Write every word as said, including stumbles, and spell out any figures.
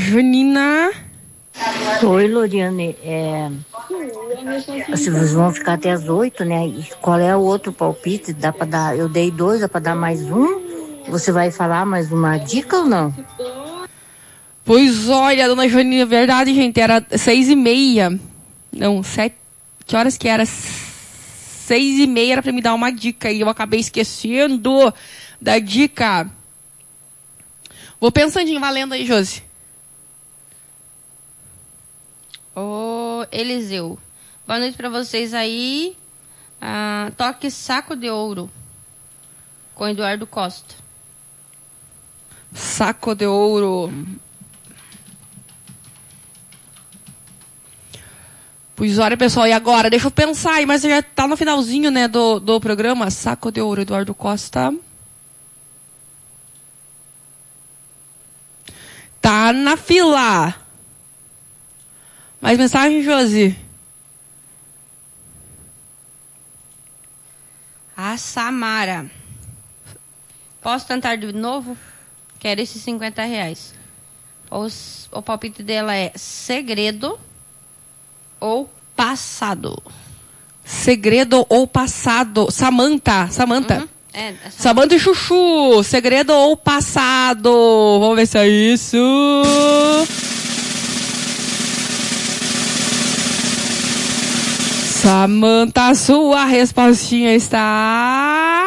Janina. Oi, Loriane. É... Vocês vão ficar até as oito, né? E qual é o outro palpite? Dá pra dar... Eu dei dois, dá pra dar mais um? Você vai falar mais uma dica ou não? Pois olha, dona Janina, é verdade, gente. Era seis e meia. Não, sete... Que horas que era? Seis e meia era pra me dar uma dica. E eu acabei esquecendo da dica. Vou pensando em valendo aí, Josi. Ô, Eliseu. Boa noite pra vocês aí. Ah, toque Saco de Ouro. Com Eduardo Costa. Saco de Ouro. Pois olha, pessoal, e agora? Deixa eu pensar aí, mas já tá no finalzinho, né, do, do programa. Saco de Ouro, Eduardo Costa. Tá na fila. Mais mensagem, Josi? A Samara. Posso tentar de novo? Quero esses cinquenta reais. Os, o palpite dela é segredo ou passado. Segredo ou passado? Samanta, Samanta. Uhum. É, essa... Samanta e Chuchu. Segredo ou passado? Vamos ver se é isso. Samanta, sua respostinha está...